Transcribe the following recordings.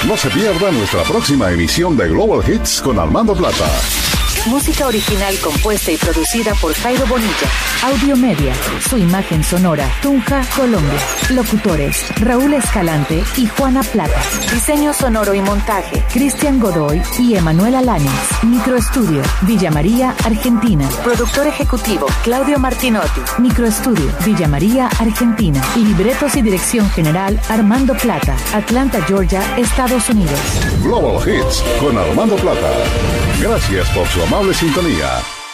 No se pierda nuestra próxima emisión de Global Hits con Armando Plata. Música original compuesta y producida por Jairo Bonilla. Audio Media. Su imagen sonora. Tunja, Colombia. Locutores: Raúl Escalante y Juana Plata. Diseño sonoro y montaje: Cristian Godoy y Emanuela Lanes. Microestudio: Villa María, Argentina. Productor ejecutivo: Claudio Martinotti. Microestudio: Villa María, Argentina. Libretos y dirección general: Armando Plata. Atlanta, Georgia, Estados Unidos. Global Hits con Armando Plata. Gracias por su amable sintonía.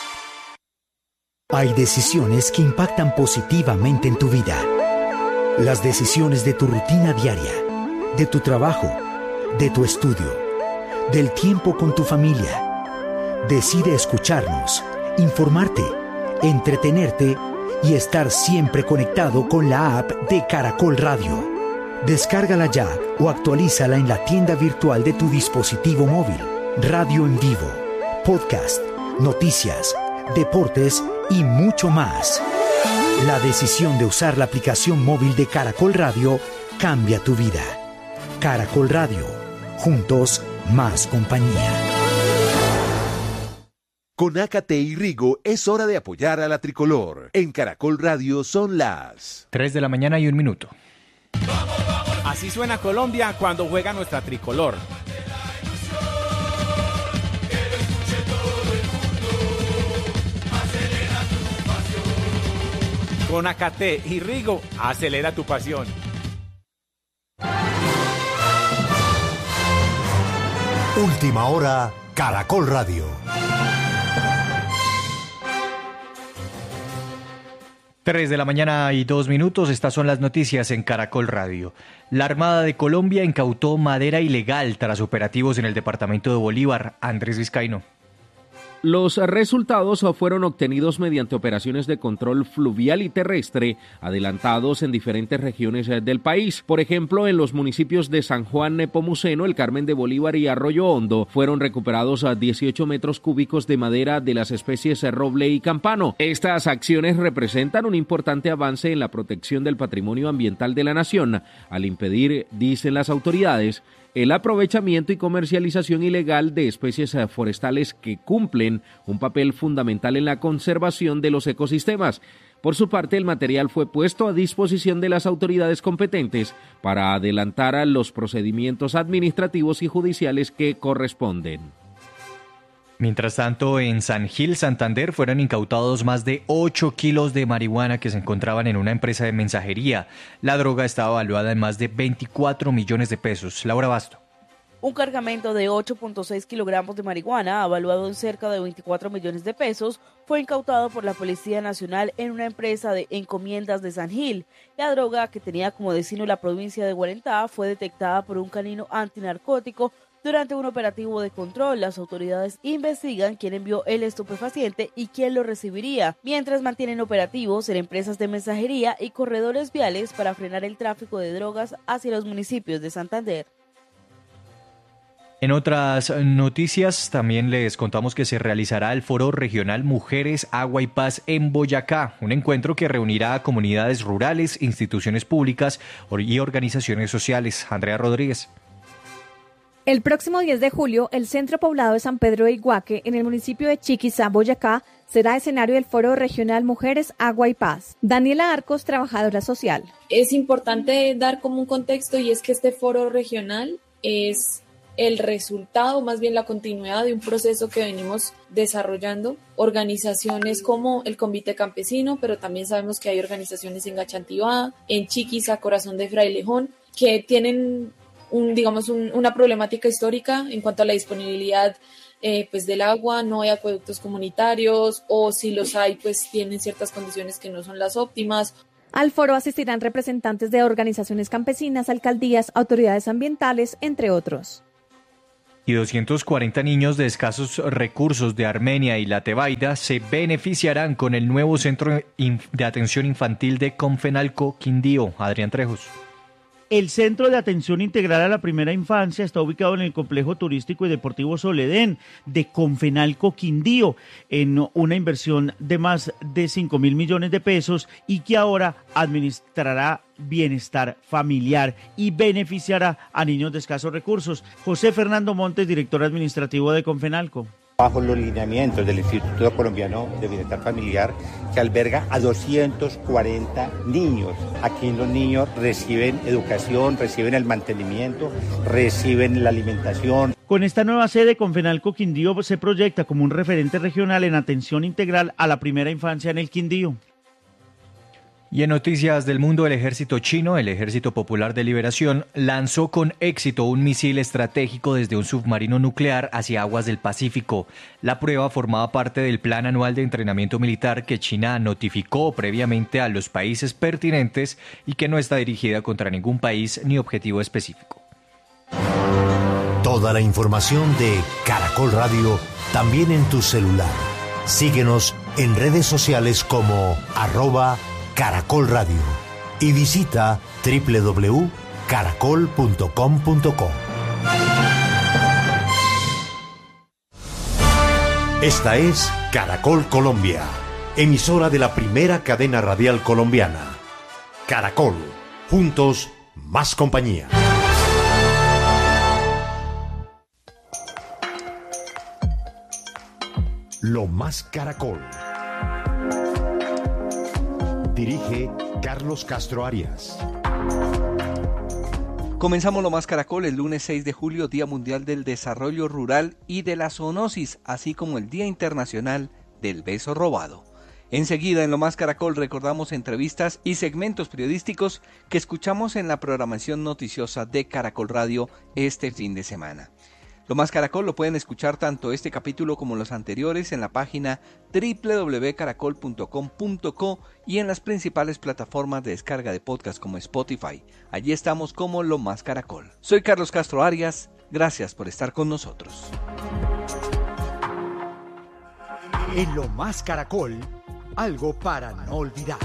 Hay decisiones que impactan positivamente en tu vida. Las decisiones de tu rutina diaria, de tu trabajo, de tu estudio, del tiempo con tu familia. Decide escucharnos, informarte, entretenerte y estar siempre conectado con la app de Caracol Radio. Descárgala ya o actualízala en la tienda virtual de tu dispositivo móvil. Radio en vivo, podcast, noticias, deportes y mucho más. La decisión de usar la aplicación móvil de Caracol Radio cambia tu vida. Caracol Radio, juntos más compañía. Con Ácate y Rigo es hora de apoyar a la tricolor. En Caracol Radio son las 3:01 a.m. Así suena Colombia cuando juega nuestra tricolor. Con Ácate y Rigo, acelera tu pasión. Última hora, Caracol Radio. 3:02 a.m. Estas son las noticias en Caracol Radio. La Armada de Colombia incautó madera ilegal tras operativos en el departamento de Bolívar. Andrés Vizcaíno. Los resultados fueron obtenidos mediante operaciones de control fluvial y terrestre adelantados en diferentes regiones del país. Por ejemplo, en los municipios de San Juan Nepomuceno, El Carmen de Bolívar y Arroyo Hondo fueron recuperados a 18 metros cúbicos de madera de las especies roble y campano. Estas acciones representan un importante avance en la protección del patrimonio ambiental de la nación, al impedir, dicen las autoridades, el aprovechamiento y comercialización ilegal de especies forestales que cumplen un papel fundamental en la conservación de los ecosistemas. Por su parte, el material fue puesto a disposición de las autoridades competentes para adelantar a los procedimientos administrativos y judiciales que corresponden. Mientras tanto, en San Gil, Santander, fueron incautados más de 8 kilos de marihuana que se encontraban en una empresa de mensajería. La droga estaba evaluada en más de 24 millones de pesos. Laura Basto. Un cargamento de 8.6 kilogramos de marihuana, evaluado en cerca de 24 millones de pesos, fue incautado por la Policía Nacional en una empresa de encomiendas de San Gil. La droga, que tenía como destino la provincia de Guarentá, fue detectada por un canino antinarcótico durante un operativo de control. Las autoridades investigan quién envió el estupefaciente y quién lo recibiría, mientras mantienen operativos en empresas de mensajería y corredores viales para frenar el tráfico de drogas hacia los municipios de Santander. En otras noticias, también les contamos que se realizará el Foro Regional Mujeres, Agua y Paz en Boyacá, un encuentro que reunirá a comunidades rurales, instituciones públicas y organizaciones sociales. Andrea Rodríguez. El próximo 10 de julio, el centro poblado de San Pedro de Iguaque, en el municipio de Chiquizá, Boyacá, será escenario del Foro Regional Mujeres, Agua y Paz. Daniela Arcos, trabajadora social. Es importante dar como un contexto, y es que este foro regional es el resultado, más bien la continuidad de un proceso que venimos desarrollando. Organizaciones como el Convite Campesino, pero también sabemos que hay organizaciones en Gachantivá, en Chiquizá, Corazón de Frailejón, que tienen una problemática histórica en cuanto a la disponibilidad del agua. No hay acueductos comunitarios, o si los hay, pues tienen ciertas condiciones que no son las óptimas. Al foro asistirán representantes de organizaciones campesinas, alcaldías, autoridades ambientales, entre otros. Y 240 niños de escasos recursos de Armenia y La Tebaida se beneficiarán con el nuevo Centro de Atención Infantil de Confenalco, Quindío. Adrián Trejos. El Centro de Atención Integral a la Primera Infancia está ubicado en el Complejo Turístico y Deportivo Soledén de Confenalco Quindío, en una inversión de más de 5.000 millones de pesos y que ahora administrará bienestar familiar y beneficiará a niños de escasos recursos. José Fernando Montes, director administrativo de Confenalco. Bajo los lineamientos del Instituto Colombiano de Bienestar Familiar, que alberga a 240 niños. Aquí los niños reciben educación, reciben el mantenimiento, reciben la alimentación. Con esta nueva sede, Confenalco Quindío se proyecta como un referente regional en atención integral a la primera infancia en el Quindío. Y en noticias del mundo, el ejército chino, el Ejército Popular de Liberación, lanzó con éxito un misil estratégico desde un submarino nuclear hacia aguas del Pacífico. La prueba formaba parte del plan anual de entrenamiento militar que China notificó previamente a los países pertinentes y que no está dirigida contra ningún país ni objetivo específico. Toda la información de Caracol Radio también en tu celular. Síguenos en redes sociales como @Caracol Radio y visita www.caracol.com.co. Esta es Caracol Colombia, emisora de la primera cadena radial colombiana. Caracol, juntos más compañía. Lo más Caracol. Dirige Carlos Castro Arias. Comenzamos Lo Más Caracol el lunes 6 de julio, Día Mundial del Desarrollo Rural y de la Zoonosis, así como el Día Internacional del Beso Robado. Enseguida en Lo Más Caracol recordamos entrevistas y segmentos periodísticos que escuchamos en la programación noticiosa de Caracol Radio este fin de semana. Lo Más Caracol lo pueden escuchar tanto este capítulo como los anteriores en la página www.caracol.com.co y en las principales plataformas de descarga de podcast como Spotify. Allí estamos como Lo Más Caracol. Soy Carlos Castro Arias, gracias por estar con nosotros. En Lo Más Caracol, algo para no olvidar.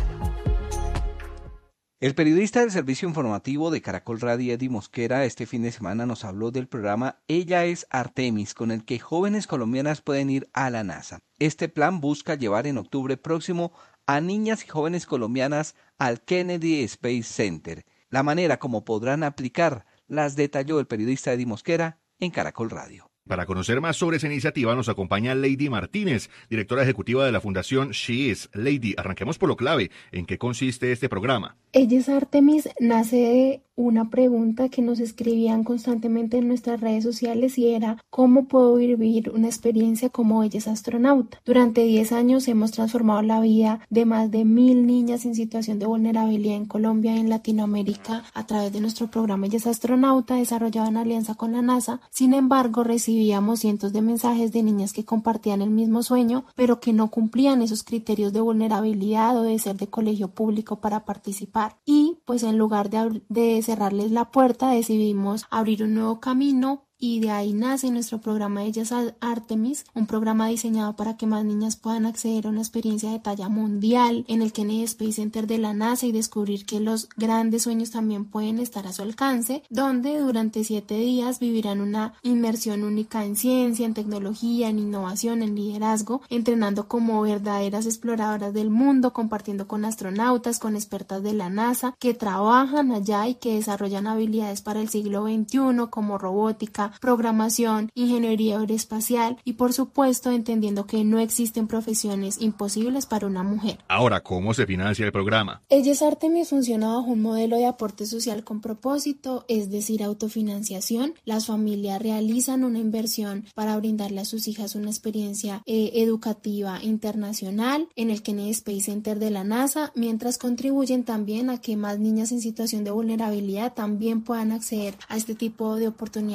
El periodista del servicio informativo de Caracol Radio, Eddie Mosquera, este fin de semana nos habló del programa Ella es Artemis, con el que jóvenes colombianas pueden ir a la NASA. Este plan busca llevar en octubre próximo a niñas y jóvenes colombianas al Kennedy Space Center. La manera como podrán aplicar las detalló el periodista Eddie Mosquera en Caracol Radio. Para conocer más sobre esa iniciativa nos acompaña Lady Martínez, directora ejecutiva de la Fundación She Is. Lady, arranquemos por lo clave. ¿En qué consiste este programa? Ella es Artemis nace de una pregunta que nos escribían constantemente en nuestras redes sociales y era ¿cómo puedo vivir una experiencia como Ella es astronauta? Durante 10 años hemos transformado la vida de más de 1.000 niñas en situación de vulnerabilidad en Colombia y en Latinoamérica a través de nuestro programa Ella es astronauta desarrollado en alianza con la NASA. Sin embargo, recibíamos cientos de mensajes de niñas que compartían el mismo sueño, pero que no cumplían esos criterios de vulnerabilidad o de ser de colegio público para participar. Y pues en lugar de cerrarles la puerta, decidimos abrir un nuevo camino. Y de ahí nace nuestro programa Ella es Artemis, un programa diseñado para que más niñas puedan acceder a una experiencia de talla mundial en el Kennedy Space Center de la NASA y descubrir que los grandes sueños también pueden estar a su alcance, donde durante 7 días vivirán una inmersión única en ciencia, en tecnología, en innovación, en liderazgo, entrenando como verdaderas exploradoras del mundo, compartiendo con astronautas, con expertas de la NASA que trabajan allá y que desarrollan habilidades para el siglo XXI como robótica, programación, ingeniería aeroespacial y por supuesto entendiendo que no existen profesiones imposibles para una mujer. Ahora, ¿cómo se financia el programa? Ella es Artemis funciona bajo un modelo de aporte social con propósito, es decir, autofinanciación. Las familias realizan una inversión para brindarle a sus hijas una experiencia educativa internacional en el Kennedy Space Center de la NASA, mientras contribuyen también a que más niñas en situación de vulnerabilidad también puedan acceder a este tipo de oportunidades transformadoras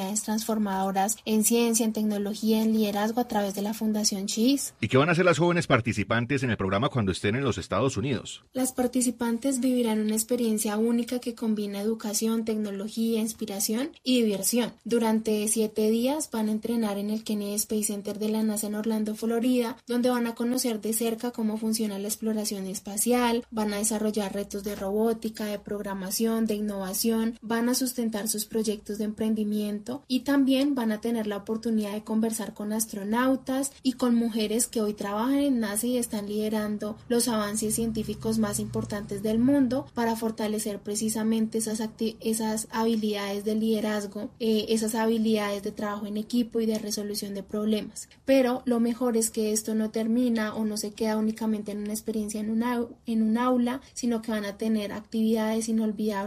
transformadoras en ciencia, en tecnología, en liderazgo a través de la Fundación She-Is. ¿Y qué van a hacer las jóvenes participantes en el programa cuando estén en los Estados Unidos? Las participantes vivirán una experiencia única que combina educación, tecnología, inspiración y diversión. Durante 7 días van a entrenar en el Kennedy Space Center de la NASA en Orlando, Florida, donde van a conocer de cerca cómo funciona la exploración espacial, van a desarrollar retos de robótica, de programación, de innovación, van a sustentar sus proyectos de emprendimiento y también van a tener la oportunidad de conversar con astronautas y con mujeres que hoy trabajan en NASA y están liderando los avances científicos más importantes del mundo para fortalecer precisamente esas habilidades de liderazgo, esas habilidades de trabajo en equipo y de resolución de problemas. Pero lo mejor es que esto no termina o no se queda únicamente en una experiencia en un aula, sino que van a tener actividades inolvidables